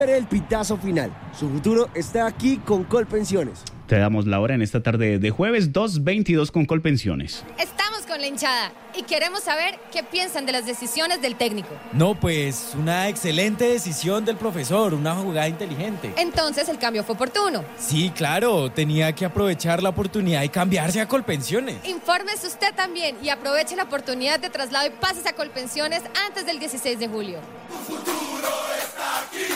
El pitazo final. Su futuro está aquí con Colpensiones. Te damos la hora en esta tarde de jueves 2:22 con Colpensiones. Estamos con la hinchada y queremos saber qué piensan de las decisiones del técnico. No, pues una excelente decisión del profesor, una jugada inteligente. Entonces el cambio fue oportuno. Sí, claro, tenía que aprovechar la oportunidad y cambiarse a Colpensiones. Infórmese usted también y aproveche la oportunidad de traslado y pases a Colpensiones antes del 16 de julio. Tu futuro está aquí.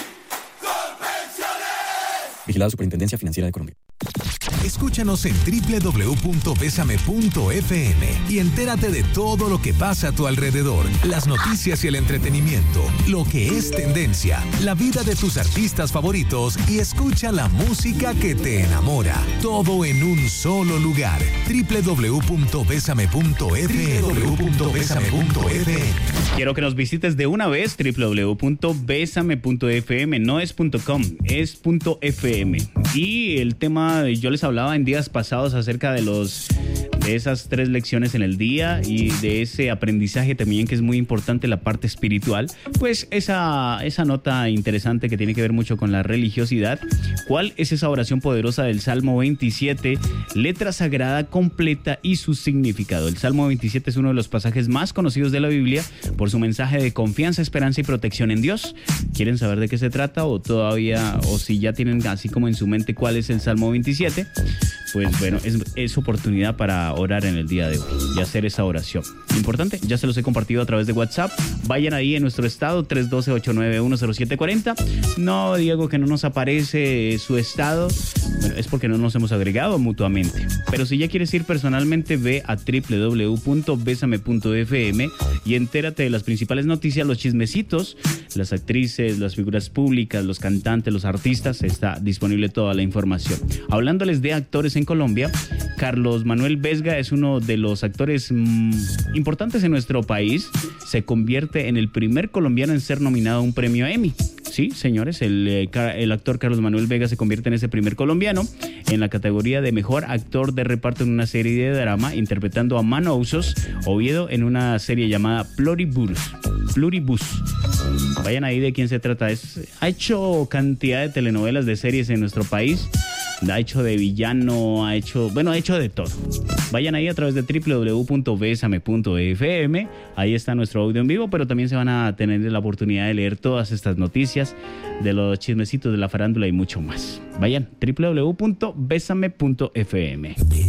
Vigilado Superintendencia Financiera de Colombia. Escúchanos en www.besame.fm y entérate de todo lo que pasa a tu alrededor, las noticias y el entretenimiento, lo que es tendencia, la vida de tus artistas favoritos y escucha la música que te enamora. Todo en un solo lugar. www.besame.fm. Quiero que nos visites de una vez, www.besame.fm. No es .com, es .fm. Y el tema, yo les hablaba en días pasados acerca de esas 3 lecciones en el día y de ese aprendizaje también que es muy importante, la parte espiritual. Pues esa nota interesante que tiene que ver mucho con la religiosidad. ¿Cuál es esa oración poderosa del Salmo 27? Letra sagrada completa y su significado. El Salmo 27 es uno de los pasajes más conocidos de la Biblia por su mensaje de confianza, esperanza y protección en Dios. ¿Quieren saber de qué se trata o si ya tienen así como en su mente cuál es el Salmo 27? Pues bueno, es oportunidad para orar en el día de hoy y hacer esa oración. Importante, ya se los he compartido a través de WhatsApp. Vayan ahí en nuestro estado, 312-891-0740. No, Diego, que no nos aparece su estado. Bueno, es porque no nos hemos agregado mutuamente. Pero si ya quieres ir personalmente, ve a www.besame.fm y entérate de las principales noticias, los chismecitos, las actrices, las figuras públicas, los cantantes, los artistas. Está disponible toda la información. Hablándoles de actores en Colombia, Carlos Manuel Vesga es uno de los actores importantes en nuestro país. Se convierte en el primer colombiano en ser nominado a un premio Emmy. Sí, señores, el actor Carlos Manuel Vesga se convierte en ese primer colombiano en la categoría de mejor actor de reparto en una serie de drama, interpretando a Mano Usos Oviedo en una serie llamada Pluribus. Vayan ahí de quién se trata. Ha hecho cantidad de telenovelas, de series en nuestro país. Ha hecho de villano, ha hecho de todo. Vayan ahí a través de www.besame.fm. Ahí está nuestro audio en vivo, pero también se van a tener la oportunidad de leer todas estas noticias, de los chismecitos de la farándula y mucho más. Vayan, www.besame.fm.